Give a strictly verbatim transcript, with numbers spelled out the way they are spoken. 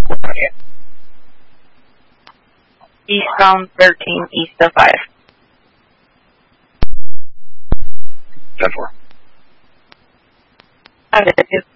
Eastbound thirteen, east of five. ten four. I did it.